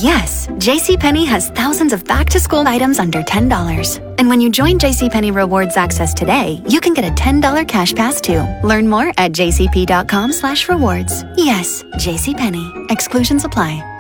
Yes, JCPenney has thousands of back-to-school items under $10. And when you join JCPenney Rewards Access today, you can get a $10 cash pass too. Learn more at jcp.com/rewards. Yes, JCPenney. Exclusions apply.